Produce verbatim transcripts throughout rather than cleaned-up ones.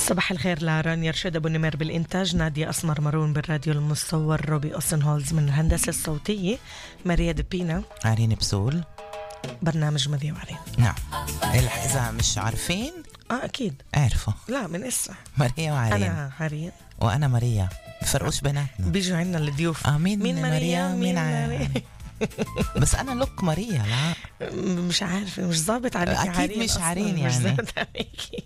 صباح الخير لرانيا رشاد أبو نمر بالإنتاج، نادية أسمر مارون بالراديو المصور، روبي أوسن هولز من الهندسة الصوتية، ماريا دبينا، عرين بسول، برنامج مذيع وعرين. نعم. هلا إذا مش عارفين آه أكيد اعرفوا، لا من إسا ماريا وعرين. أنا عرين وأنا ماريا، فرقوش بيناتنا. بيجوا عنا الضيوف. آه مين مين ماريا مين عرين. بس أنا لوك ماريا. لا مش عارفة، مش ضابط عليك. أكيد عرين مش أصلاً. عرين مش يعني. ضابط عليكي.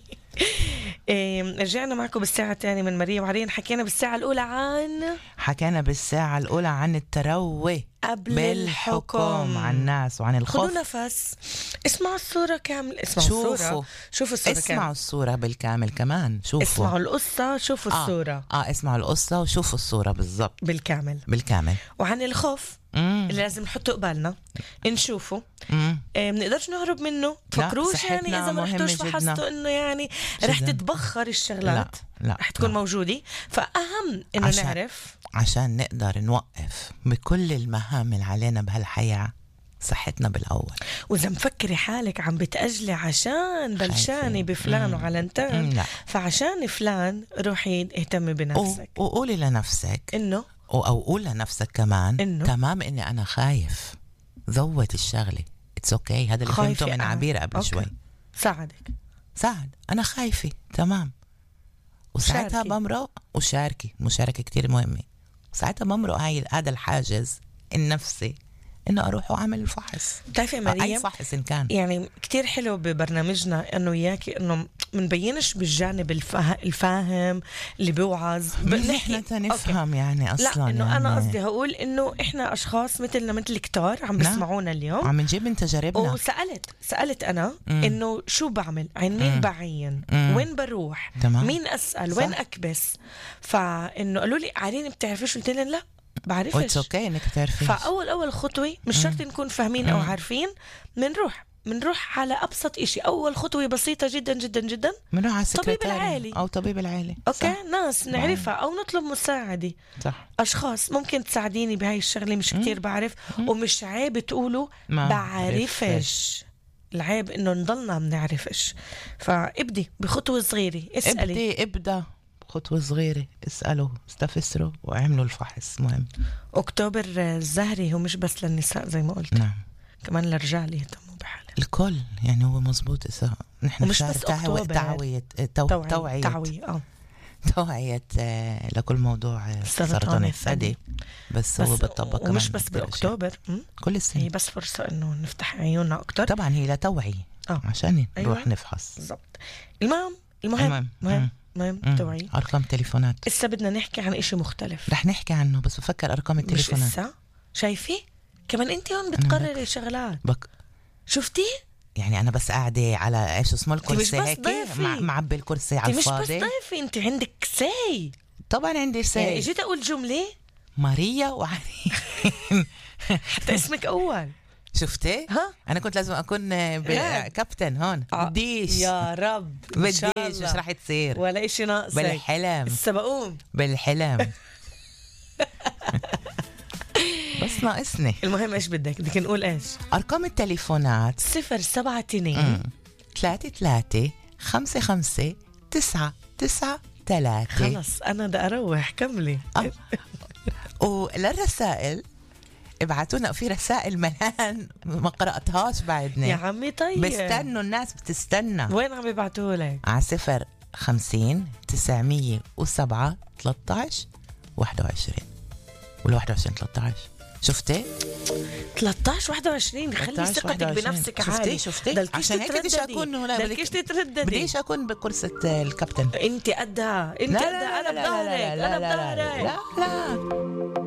إيه، رجعنا معكم بالساعة الثانية من ماريا وعرين. حكينا بالساعة الأولى عن حكينا بالساعة الأولى عن التروي قبل بالحكم، الحكم، عن الناس وعن الخوف. خذوا نفس، اسمعوا الصورة كامل، اسمعوا شوفوا. الصورة، شوفوا الصورة اسمعوا كامل. الصورة بالكامل كمان. شوفوا، اسمعوا القصة، شوفوا آه. الصورة. آه اسمعوا القصة وشوفوا الصورة بالضبط بالكامل. بالكامل. وعن الخوف مم. اللي لازم نحطه قبالنا نشوفه، مم. إيه، منقدرش نهرب منه. تفكروش يعني صحتنا إذا ما مهمة رحتوش جداً. فحصتوا إنه يعني رح جداً. تتبخر الشغلات، لا لا رح تكون لا. موجودة. فأهم إنه عشان- نعرف عشان نقدر نوقف بكل المهام اللي علينا بهالحياة صحتنا بالأول. وإذا مفكري حالك عم بتأجلي عشان بلشاني بفلان مم. وعلنتان، مم، لا. فعشان فلان روحي اهتمي بنفسك. و- وقولي لنفسك إنه و- أو قول لنفسك كمان إنه؟ تمام إني أنا خايف، زود الشغلة. اتس اوكي. هذا اللي خايفة فهمته من أنا. عبير قبل أوكي. شوي. ساعدك. ساعد، أنا خايفة تمام، وساعتها شاركي. بمرق وشاركي. مشاركة كتير مهمة. ساعتها بمرق هاي هذا الحاجز النفسي إنه أروح وأعمل الفحص. بتعرفي يا أي مريم، فحص إن كان. يعني كتير حلو ببرنامجنا انه وياكي انه منبينش بالجانب الفاه الفاهم اللي بيوعظ، نحن تنفهم يعني لا أصلا. انه يعني انا قصدي هقول انه احنا اشخاص مثلنا مثل كتار عم نعم. بيسمعونا اليوم. عم نجيب من تجاربنا. وسألت سألت أنا مم. إنه شو بعمل، عين مين مم. بعين، مم. وين بروح، تمام. مين أسأل، صح. وين أكبس. فإنه قالوا لي عارين بتعرفيش، قلت لهم لا بعرفش. واتس اوكي انك تعرفي. فأول أول خطوة مش شرط نكون فاهمين أو مم. عارفين، منروح منروح على أبسط إشي. أول خطوة بسيطة جدا جدا جدا، منروح على طبيب السكرتاري العائلي. او طبيب العائلة. أوكي، صح. ناس نعرفها أو نطلب مساعدة. صح. أشخاص ممكن تساعديني بهاي الشغلة، مش كتير بعرف، ومش عيب تقولوا ما بعرفش. العيب إنه نضلنا منعرفش. فابدي بخطوة صغيرة، اسألي. ابدي ابدا خطوة صغيرة، اسألوا، استفسروا، واعملوا الفحص. مهم. أكتوبر الزهري هو مش بس للنساء زي ما قلت، نعم. كمان للرجال يهتموا بحالهم. الكل يعني هو مزبوط. إذا نحن ومش شهر بس تعوية أكتوبر. تعوية تو- توعية توعية توعية آه. توعية آه، لكل موضوع آه، سرطان سرطان الثدي. الثدي. بس هو بتطبق كمان ومش بس كتير أشياء. بأكتوبر، م? كل هي السنة. بس فرصة إنه نفتح عيوننا أكتر. طبعا هي لا توعية آه. عشان نروح أيوة. نفحص. بالضبط. المهم المهم المهم. مهم مم. مهم مم. توعية. أرقام تليفونات إسا بدنا نحكي عن إشي مختلف. رح نحكي عنه، بس بفكر أرقام مش التليفونات. إسا، شايفي كمان أنت هون بتقرري شغلات. بك شفتي؟ يعني أنا بس قاعدة على إيش اسمه أنت مش الكرسي بس هيك ضيفي. مع معبي الكرسي أنت على مش بس الفاضي. ضيفي، أنت عندك سي. طبعا عندي يعني سي. اجيت أقول جملة ماريا وعرين. حتى اسمك أول. شفتي؟ ها؟ أنا كنت لازم أكون ب- ها. كابتن هون. آه، بديش يا رب إن شاء بديش الله. مش رح تصير. ولا إشي ناقصك. بالحلم لسه بقوم. بالحلم. بس ناقصني المهم إيش بدك بدك نقول إيش؟ أرقام التليفونات. صفر سبعة اتنين مم. ثلاثة ثلاثة خمسة خمسة تسعة تسعة ثلاثة. خلص أنا بدي أروح. كملي. آه. وللرسائل ابعتونا في رسائل ملان ما قرأتهاش بعدني. يا عمي طيب بستنوا، الناس بتستنى. وين عم يبعتوا لك؟ على صفر خمسين تسعمية وسبعة ثلاثة واحد وعشرين ولا واحد وعشرين ثلاثة عشر. شفتي؟ ثلاثة عشر واحد وعشرين. خلي ثلاثة عشر ثقتك واحد وعشرين. بنفسك شفتي عالي. شفتي دلكيش عشان هيك بديش تترددي. أكون هنا. دلكيش تترددي. بديش أكون بكرسة الكابتن. انت قدها، انت لا قدها. لا انا لا لا لا بظهرك، لا انا لا لا بظهرك. لا لا.